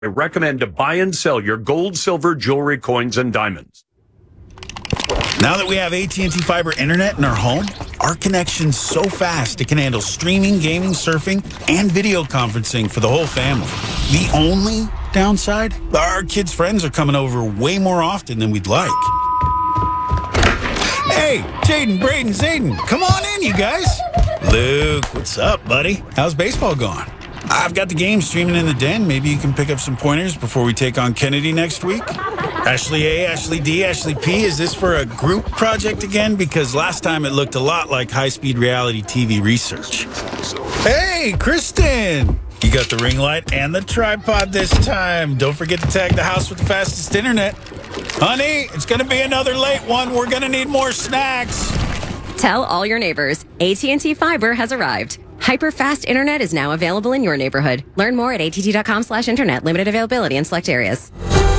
I recommend to buy and sell your gold, silver, jewelry, coins, and diamonds. Now that we have AT&T Fiber Internet in our home, our connection's so fast it can handle streaming, gaming, surfing, and video conferencing for the whole family. The only downside? Our kids' friends are coming over way more often than we'd like. Hey, Jaden, Braden, Zayden, come on in, you guys. Luke, what's up, buddy? How's baseball going? I've got the game streaming in the den. Maybe you can pick up some pointers before we take on Kennedy next week. Ashley A, Ashley D, Ashley P, is this for a group project again? Because last time it looked a lot like high-speed reality TV research. Hey, Kristen! You got the ring light and the tripod this time. Don't forget to tag the house with the fastest internet. Honey, it's going to be another late one. We're going to need more snacks. Tell all your neighbors, AT&T Fiber has arrived. Hyper-fast internet is now available in your neighborhood. Learn more at att.com/internet. Limited availability in select areas.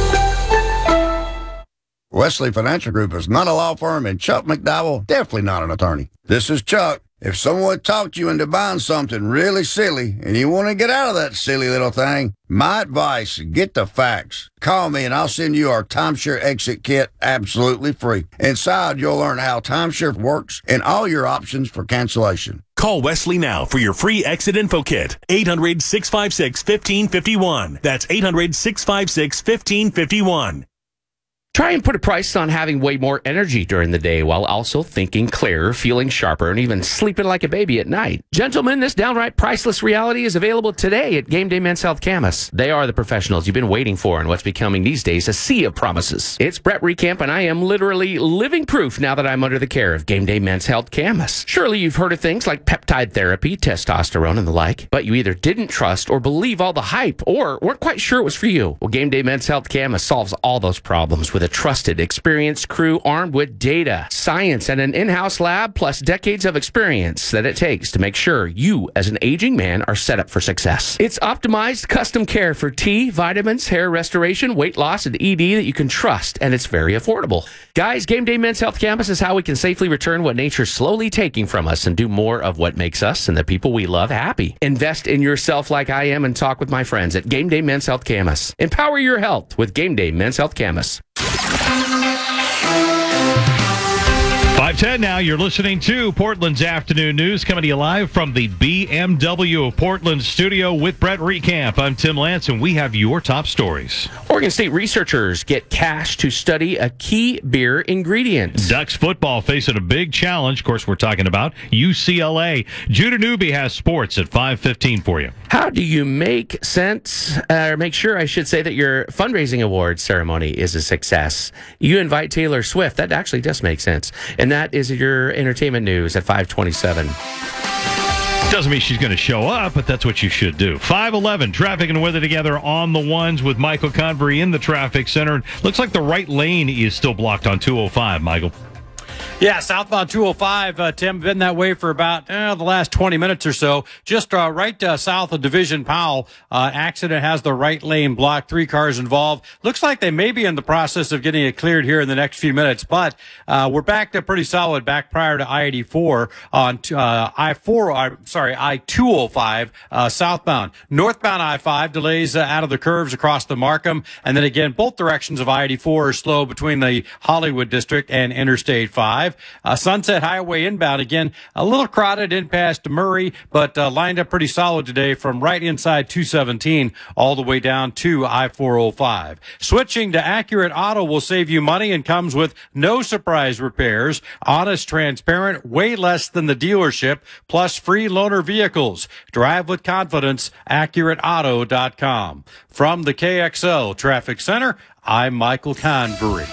Wesley Financial Group is not a law firm, and Chuck McDowell, definitely not an attorney. This is Chuck. If someone talked you into buying something really silly and you want to get out of that silly little thing, my advice, get the facts. Call me and I'll send you our timeshare exit kit absolutely free. Inside, you'll learn how timeshare works and all your options for cancellation. Call Wesley now for your free exit info kit. 800-656-1551. That's 800-656-1551. Try and put a price on having way more energy during the day while also thinking clearer, feeling sharper, and even sleeping like a baby at night. Gentlemen, this downright priceless reality is available today at Game Day Men's Health Camas. They are the professionals you've been waiting for in what's becoming these days a sea of promises. It's Brett Recamp, and I am literally living proof now that I'm under the care of Game Day Men's Health Camas. Surely you've heard of things like peptide therapy, testosterone, and the like, but you either didn't trust or believe all the hype or weren't quite sure it was for you. Well, Game Day Men's Health Camas solves all those problems with a trusted, experienced crew armed with data, science, and an in-house lab, plus decades of experience that it takes to make sure you, as an aging man, are set up for success. It's optimized custom care for tea, vitamins, hair restoration, weight loss, and ED that you can trust, and it's very affordable. Guys, Game Day Men's Health Campus is how we can safely return what nature's slowly taking from us and do more of what makes us and the people we love happy. Invest in yourself like I am and talk with my friends at Game Day Men's Health Campus. Empower your health with Game Day Men's Health Campus. 5:10 now. You're listening to Portland's Afternoon News, coming to you live from the BMW of Portland studio with Brett Recamp. I'm Tim Lance, and we have your top stories. Oregon State researchers get cash to study a key beer ingredient. Ducks football facing a big challenge. Of course, we're talking about UCLA. Judah Newby has sports at 5:15 for you. How do you make sense, or make sure, I should say, that your fundraising award ceremony is a success? You invite Taylor Swift. That actually does make sense. And that is your entertainment news at 5:27. Doesn't mean she's going to show up, but that's what you should do. 5:11, traffic and weather together on the ones with Michael Convery in the traffic center. Looks like the right lane is still blocked on 205, Michael. Yeah, southbound 205, Tim, been that way for about the last 20 minutes or so. Just right south of Division Powell, accident has the right lane blocked. 3 cars involved. Looks like they may be in the process of getting it cleared here in the next few minutes, but we're back to pretty solid back prior to I-84 on I-205 southbound. Northbound I-5 delays out of the curves across the Markham, and then again, both directions of I-84 are slow between the Hollywood District and Interstate 5. Sunset Highway inbound, again, a little crowded in past Murray, but lined up pretty solid today from right inside 217 all the way down to I-405. Switching to Accurate Auto will save you money and comes with no surprise repairs, honest, transparent, way less than the dealership, plus free loaner vehicles. Drive with confidence, AccurateAuto.com. From the KXL Traffic Center, I'm Michael Convery.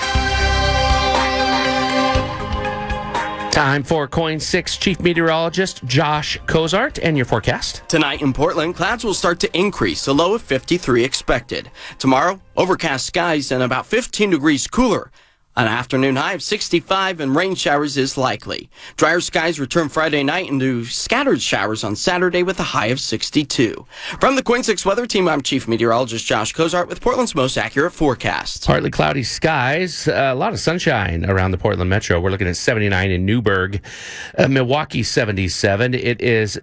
Time for Coin 6 Chief Meteorologist Josh Cozart and your forecast. Tonight in Portland, clouds will start to increase, a low of 53 expected. Tomorrow, overcast skies and about 15 degrees cooler. An afternoon high of 65 and rain showers is likely. Drier skies return Friday night into scattered showers on Saturday with a high of 62. From the Quinn 6 Weather Team, I'm Chief Meteorologist Josh Cozart with Portland's most accurate forecast. Partly cloudy skies, a lot of sunshine around the Portland metro. We're looking at 79 in Newburgh, Milwaukee 77. It is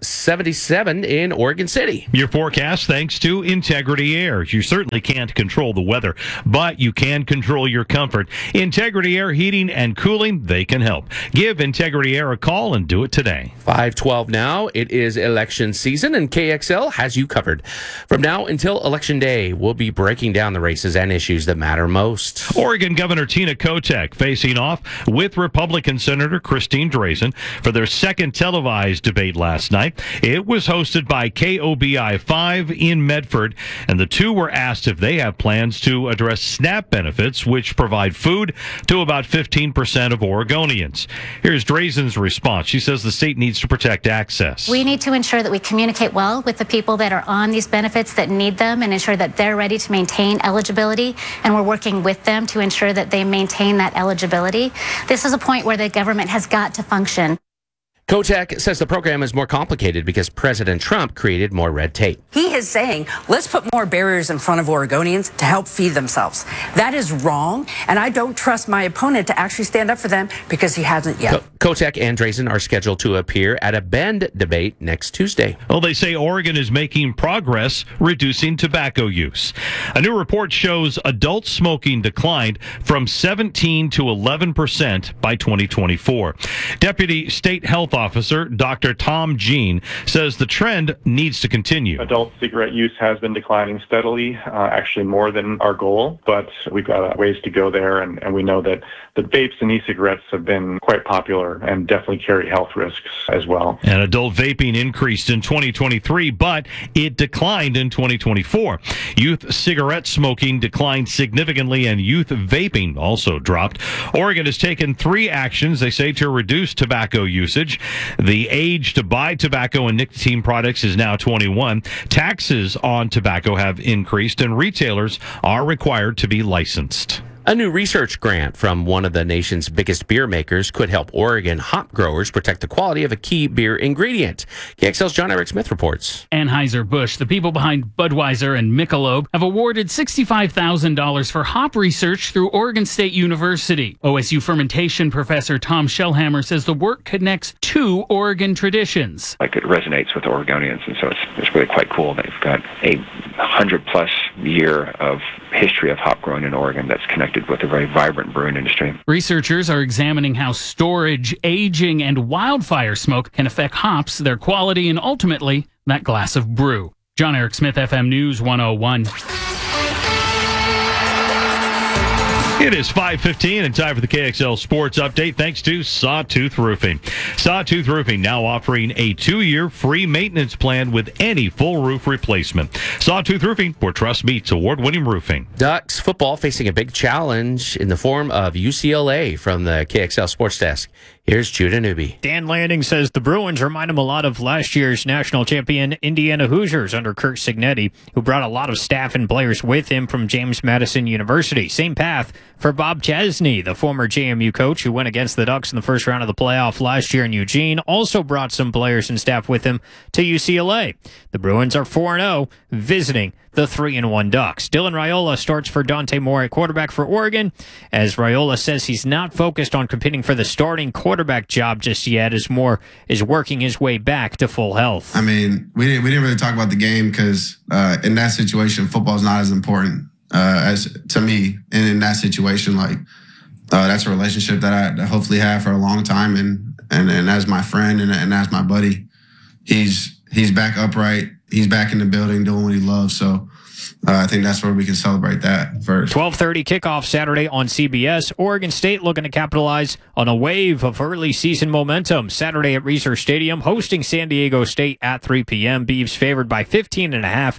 77 in Oregon City. Your forecast thanks to Integrity Air. You certainly can't control the weather, but you can control your comfort. Integrity Air Heating and Cooling, they can help. Give Integrity Air a call and do it today. 5:12 now. It is election season, and KXL has you covered. From now until Election Day, we'll be breaking down the races and issues that matter most. Oregon Governor Tina Kotek facing off with Republican Senator Christine Drazen for their second televised debate last night. It was hosted by KOBI 5 in Medford, and the two were asked if they have plans to address SNAP benefits, which provide food to about 15% of Oregonians. Here's Drazen's response. She says the state needs to protect access. We need to ensure that we communicate well with the people that are on these benefits that need them and ensure that they're ready to maintain eligibility, and we're working with them to ensure that they maintain that eligibility. This is a point where the government has got to function. Kotek says the program is more complicated because President Trump created more red tape. He is saying, let's put more barriers in front of Oregonians to help feed themselves. That is wrong, and I don't trust my opponent to actually stand up for them because he hasn't yet. Kotek and Drazen are scheduled to appear at a Bend debate next Tuesday. Well, they say Oregon is making progress reducing tobacco use. A new report shows adult smoking declined from 17 to 11% by 2024. Deputy State Health Officer Dr. Tom Jean says the trend needs to continue. Adult cigarette use has been declining steadily, actually more than our goal, but we've got ways to go there, and we know that the vapes and e-cigarettes have been quite popular and definitely carry health risks as well. And adult vaping increased in 2023, but it declined in 2024. Youth cigarette smoking declined significantly, and youth vaping also dropped. Oregon has taken 3 actions, they say, to reduce tobacco usage. The age to buy tobacco and nicotine products is now 21. Taxes on tobacco have increased, and retailers are required to be licensed. A new research grant from one of the nation's biggest beer makers could help Oregon hop growers protect the quality of a key beer ingredient. KXL's John Eric Smith reports. Anheuser-Busch, the people behind Budweiser and Michelob, have awarded $65,000 for hop research through Oregon State University. OSU fermentation professor Tom Shellhammer says the work connects 2 Oregon traditions. Like it resonates with Oregonians, and so it's really quite cool. They've got a 100-plus year of history of hop growing in Oregon that's connected with a very vibrant brewing industry. Researchers are examining how storage, aging, and wildfire smoke can affect hops, their quality, and ultimately that glass of brew. John Eric Smith, FM News 101. It is 5:15 and time for the KXL Sports Update thanks to Sawtooth Roofing. Sawtooth Roofing now offering a 2-year free maintenance plan with any full roof replacement. Sawtooth Roofing, where trust meets award-winning roofing. Ducks football facing a big challenge in the form of UCLA from the KXL Sports Desk. Here's Judah Newby. Dan Lanning says the Bruins remind him a lot of last year's national champion Indiana Hoosiers under Kirk Cignetti, who brought a lot of staff and players with him from James Madison University. Same path for Bob Chesney, the former JMU coach who went against the Ducks in the first round of the playoff last year in Eugene, also brought some players and staff with him to UCLA. The Bruins are 4-0, visiting the 3-1 Ducks. Dylan Raiola starts for Dante Moore at quarterback for Oregon, as Raiola says he's not focused on competing for the starting quarterback job just yet, as Moore is working his way back to full health. I mean, we didn't really talk about the game because in that situation, football is not as important as to me. And in that situation, that's a relationship that I hopefully have for a long time, and as my friend and as my buddy, he's back upright. He's back in the building doing what he loves. So I think that's where we can celebrate that first. 12:30 kickoff Saturday on CBS. Oregon State looking to capitalize on a wave of early season momentum. Saturday at Reser Stadium, hosting San Diego State at 3 p.m. Beavs favored by 15.5.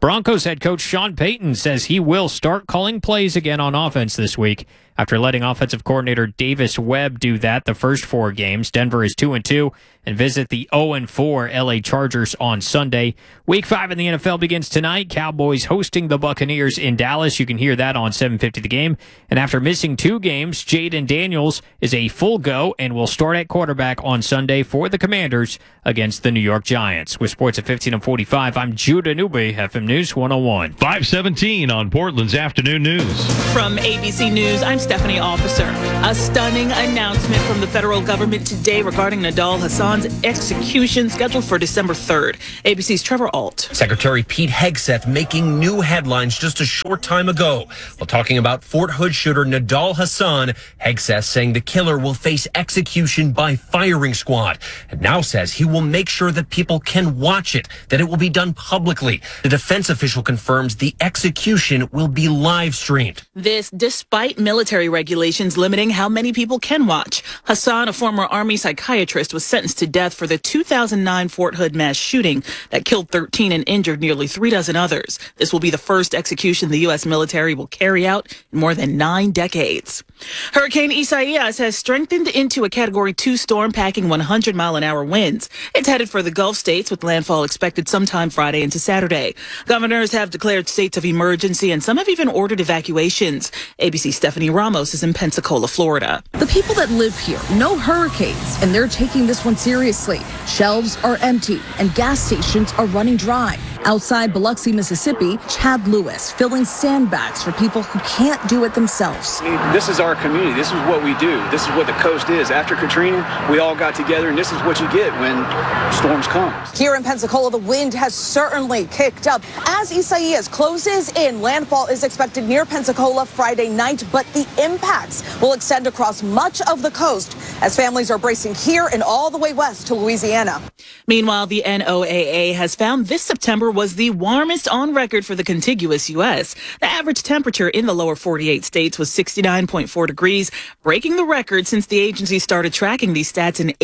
Broncos head coach Sean Payton says he will start calling plays again on offense this week. After letting offensive coordinator Davis Webb do that the first 4 games, Denver is 2-2 and visit the 0-4 LA Chargers on Sunday. Week 5 in the NFL begins tonight. Cowboys hosting the Buccaneers in Dallas. You can hear that on 750 The Game. And after missing 2 games, Jaden Daniels is a full go and will start at quarterback on Sunday for the Commanders against the New York Giants. With sports at 15 and 45, I'm Judah Newby, FM News 101. 517 on Portland's Afternoon News. From ABC News, I'm Stephanie Officer. A stunning announcement from the federal government today regarding Nidal Hassan's execution scheduled for December 3rd. ABC's Trevor Alt. Secretary Pete Hegseth making new headlines just a short time ago. While talking about Fort Hood shooter Nidal Hassan, Hegseth saying the killer will face execution by firing squad, and now says he will make sure that people can watch it, that it will be done publicly. The defense official confirms the execution will be live streamed. This despite military regulations limiting how many people can watch. Hassan, a former Army psychiatrist, was sentenced to death for the 2009 Fort Hood mass shooting that killed 13 and injured nearly 36 others. This will be the first execution the U.S. military will carry out in more than 9 decades. Hurricane Isaias has strengthened into a Category 2 storm, packing 100-mile-an-hour winds. It's headed for the Gulf states, with landfall expected sometime Friday into Saturday. Governors have declared states of emergency, and some have even ordered evacuations. ABC Stephanie Ramos is in Pensacola, Florida. The people that live here know hurricanes, and they're taking this one seriously. Shelves are empty, and gas stations are running dry. Outside Biloxi, Mississippi, Chad Lewis filling sandbags for people who can't do it themselves. This is our community. This is what we do. This is what the coast is. After Katrina, we all got together, and this is what you get when storms come. Here in Pensacola, the wind has certainly kicked up. As Isaias closes in, landfall is expected near Pensacola Friday night, but the impacts will extend across much of the coast as families are bracing here and all the way west to Louisiana. Meanwhile, the NOAA has found this September was the warmest on record for the contiguous U.S. The average temperature in the lower 48 states was 69.4 degrees, breaking the record since the agency started tracking these stats in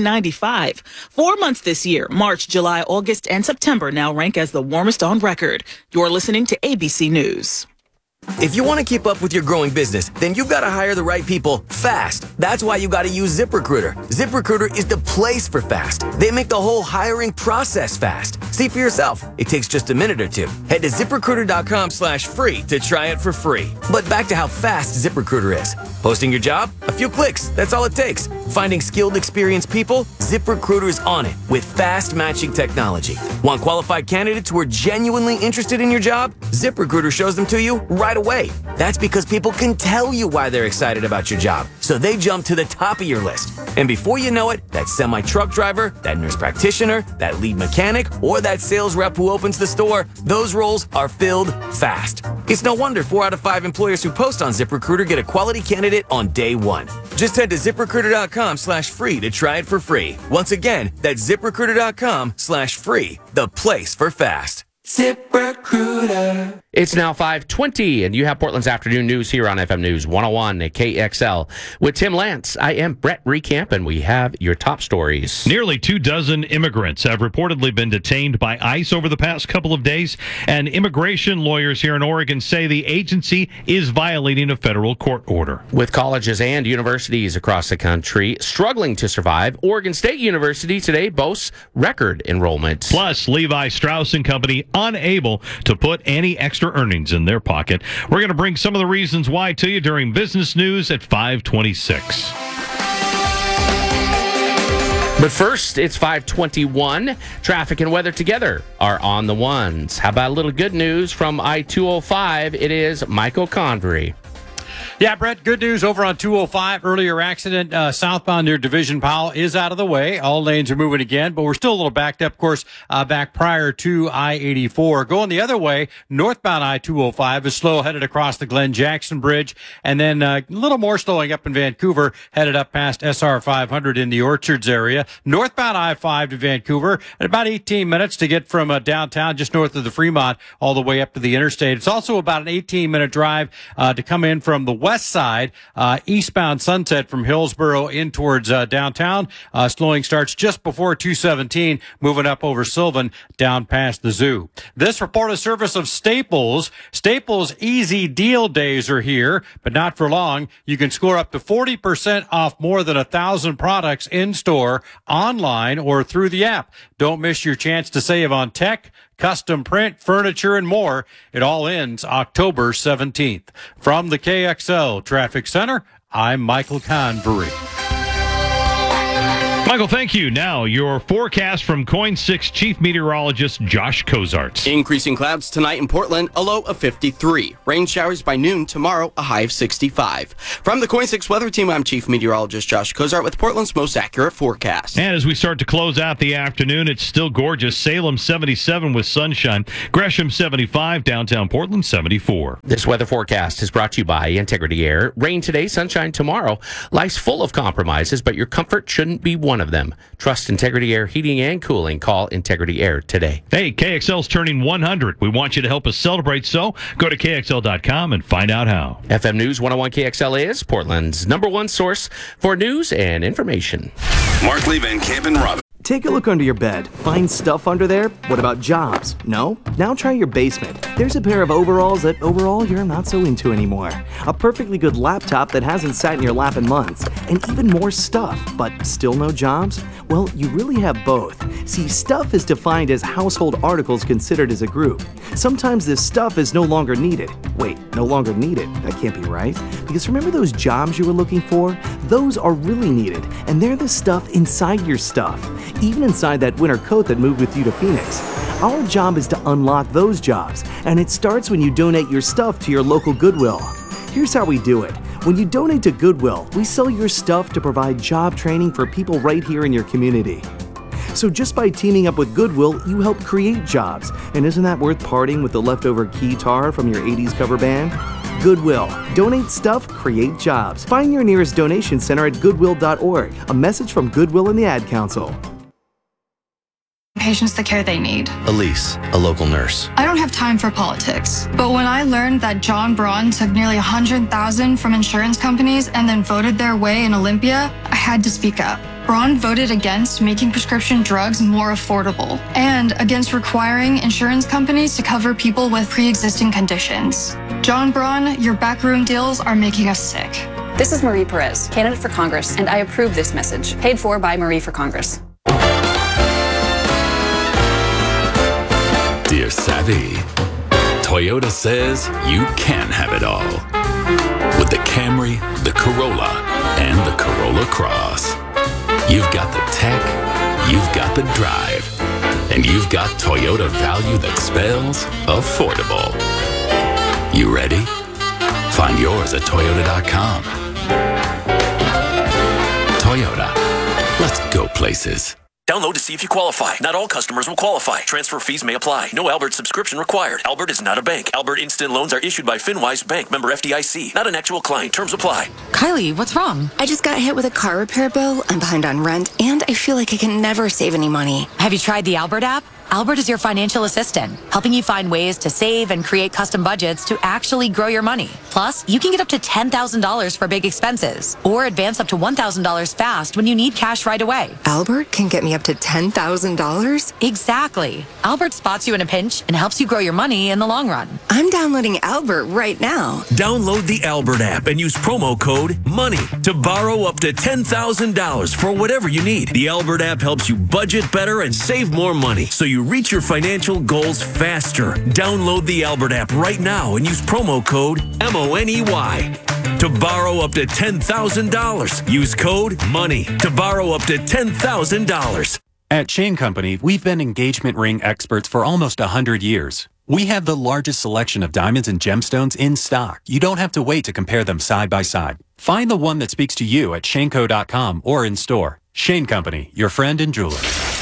1895. 4 months this year, March, July, August, and September, now rank as the warmest on record. You're listening to ABC News. If you want to keep up with your growing business, then you've got to hire the right people fast. That's why you got to use ZipRecruiter. ZipRecruiter is the place for fast. They make the whole hiring process fast. See for yourself. It takes just a minute or 2. Head to ZipRecruiter.com/free to try it for free. But back to how fast ZipRecruiter is. Posting your job? A few clicks. That's all it takes. Finding skilled, experienced people? ZipRecruiter is on it with fast matching technology. Want qualified candidates who are genuinely interested in your job? ZipRecruiter shows them to you right away. That's because people can tell you why they're excited about your job, so they jump to the top of your list. And before you know it, that semi-truck driver, that nurse practitioner, that lead mechanic, or that sales rep who opens the store, those roles are filled fast. It's no wonder 4 out of 5 employers who post on ZipRecruiter get a quality candidate on day 1. Just head to ZipRecruiter.com/free to try it for free. Once again, that's ZipRecruiter.com/free, the place for fast. ZipRecruiter. It's now 5:20, and you have Portland's Afternoon News here on FM News 101 at KXL. With Tim Lance, I am Brett Recamp, and we have your top stories. Nearly 24 immigrants have reportedly been detained by ICE over the past couple of days, and immigration lawyers here in Oregon say the agency is violating a federal court order. With colleges and universities across the country struggling to survive, Oregon State University today boasts record enrollment. Plus, Levi Strauss & Company unable to put any extra earnings in their pocket. We're going to bring some of the reasons why to you during Business News at 5:26. But first, it's 5:21. Traffic and weather together are on the ones. How about a little good news from I-205? It is Michael Convery. Yeah, Brett, good news over on 205. Earlier accident southbound near Division Powell is out of the way. All lanes are moving again, but we're still a little backed up, of course, back prior to I-84. Going the other way, northbound I-205 is slow headed across the Glen Jackson Bridge, and then a little more slowing up in Vancouver, headed up past SR 500 in the Orchards area. Northbound I-5 to Vancouver, at about 18 minutes to get from downtown, just north of the Fremont, all the way up to the interstate. It's also about an 18-minute drive to come in from the west west side, eastbound Sunset from Hillsboro in towards downtown. Slowing starts just before 217, moving up over Sylvan down past the zoo. This report is service of Staples. Staples Easy Deal Days are here, but not for long. You can score up to 40% off more than 1,000 products in store, online, or through the app. Don't miss your chance to save on tech, custom print, furniture, and more. It all ends October 17th. From the KXL Traffic Center, I'm Michael Convery. Michael, thank you. Now, your forecast from Coin 6 Chief Meteorologist Josh Kozarts. Increasing clouds tonight in Portland, a low of 53. Rain showers by noon tomorrow, a high of 65. From the Coin 6 Weather Team, I'm Chief Meteorologist Josh Kozart with Portland's most accurate forecast. And as we start to close out the afternoon, it's still gorgeous. Salem 77 with sunshine. Gresham 75. Downtown Portland 74. This weather forecast is brought to you by Integrity Air. Rain today, sunshine tomorrow. Life's full of compromises, but your comfort shouldn't be one of them. Trust Integrity Air Heating and Cooling. Call Integrity Air today. Hey, KXL's turning 100. We want you to help us celebrate, so go to KXL.com and find out how. FM News 101 KXL is Portland's #1 source for news and information. Markley, Van Camp, and Robin. Take a look under your bed. Find stuff under there? What about jobs? No? Now try your basement. There's a pair of overalls that overall you're not so into anymore. A perfectly good laptop that hasn't sat in your lap in months. And even more stuff, but still no jobs? Well, you really have both. See, stuff is defined as household articles considered as a group. Sometimes this stuff is no longer needed. Wait, no longer needed? That can't be right. Because remember those jobs you were looking for? Those are really needed, and they're the stuff inside your stuff. Even inside that winter coat that moved with you to Phoenix. Our job is to unlock those jobs, and it starts when you donate your stuff to your local Goodwill. Here's how we do it. When you donate to Goodwill, we sell your stuff to provide job training for people right here in your community. So just by teaming up with Goodwill, you help create jobs. And isn't that worth parting with the leftover keytar from your 80s cover band? Goodwill. Donate stuff, create jobs. Find your nearest donation center at goodwill.org. A message from Goodwill and the Ad Council. Patients the care they need. Elise, a local nurse. I don't have time for politics, but when I learned that John Braun took nearly $100,000 from insurance companies and then voted their way in Olympia, I had to speak up. Braun voted against making prescription drugs more affordable and against requiring insurance companies to cover people with pre-existing conditions. John Braun, your backroom deals are making us sick. This is Marie Perez, candidate for Congress, and I approve this message. Paid for by Marie for Congress. Dear Savvy, Toyota says you can have it all. With the Camry, the Corolla, and the Corolla Cross. You've got the tech, you've got the drive, and you've got Toyota value that spells affordable. You ready? Find yours at Toyota.com. Toyota, let's go places. Download to see if you qualify. Not all customers will qualify. Transfer fees may apply. No Albert subscription required. Albert is not a bank. Albert Instant Loans are issued by FinWise Bank, member FDIC. Not an actual client. Terms apply. Kylie, what's wrong? I just got hit with a car repair bill. I'm behind on rent, and I feel like I can never save any money. Have you tried the Albert app? Albert is your financial assistant, helping you find ways to save and create custom budgets to actually grow your money. Plus, you can get up to $10,000 for big expenses or advance up to $1,000 fast when you need cash right away. Albert can get me up to $10,000? Exactly. Albert spots you in a pinch and helps you grow your money in the long run. I'm downloading Albert right now. Download the Albert app and use promo code MONEY to borrow up to $10,000 for whatever you need. The Albert app helps you budget better and save more money, so you reach your financial goals faster. Download the Albert app right now and use promo code MONEY to borrow up to $10,000. Use code MONEY to borrow up to $10,000. At Shane Company, we've been engagement ring experts for almost 100 years. We have the largest selection of diamonds and gemstones in stock. You don't have to wait to compare them side by side. Find the one that speaks to you at shaneco.com or in store. Shane Company, your friend and jeweler.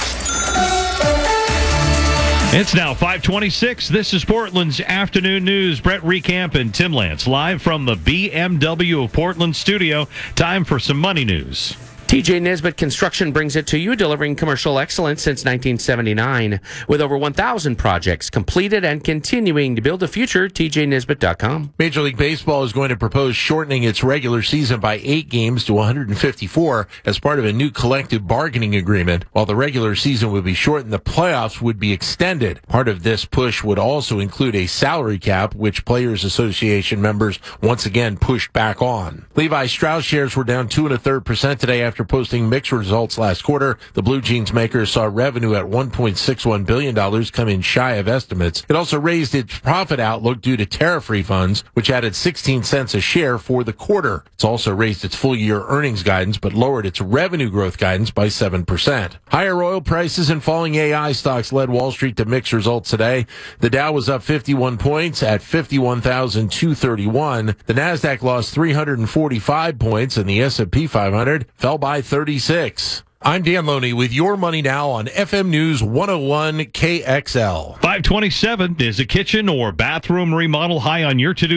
It's now 5:26. This is Portland's Afternoon News. Brett Recamp and Tim Lance live from the BMW of Portland studio. Time for some money news. TJ Nisbet Construction brings it to you, delivering commercial excellence since 1979. With over 1,000 projects completed and continuing to build the future, tjnisbet.com. Major League Baseball is going to propose shortening its regular season by 8 games to 154 as part of a new collective bargaining agreement. While the regular season would be shortened, the playoffs would be extended. Part of this push would also include a salary cap, which Players Association members once again pushed back on. Levi Strauss shares were down 2 1/3% today after posting mixed results last quarter. The blue jeans maker saw revenue at $1.61 billion come in shy of estimates. It also raised its profit outlook due to tariff refunds, which added 16 cents a share for the quarter. It's also raised its full-year earnings guidance, but lowered its revenue growth guidance by 7%. Higher oil prices and falling AI stocks led Wall Street to mixed results today. The Dow was up 51 points at 51,231. The Nasdaq lost 345 points, and the S&P 500 fell by 36. I'm Dan Loney with Your Money Now on FM News 101 KXL. 527 is a kitchen or bathroom remodel high on your to-do